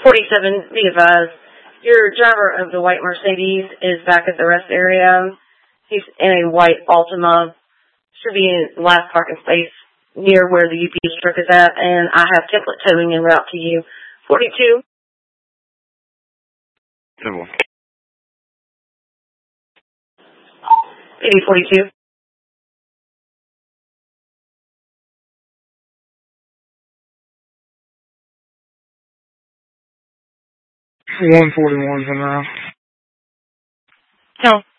47, be advised. Your driver of the white Mercedes is back at the rest area. He's in a white Altima. Should be in the last parking space near where the UPS truck is at, and I have template towing en route to you. 42. Simple. 42. 141 for now. No.